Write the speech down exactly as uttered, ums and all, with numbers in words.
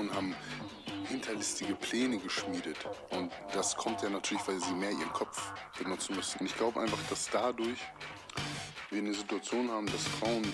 Frauen haben hinterlistige Pläne geschmiedet. Und das kommt ja natürlich, weil sie mehr ihren Kopf benutzen müssen. Und ich glaube einfach, dass dadurch wir eine Situation haben, dass Frauen,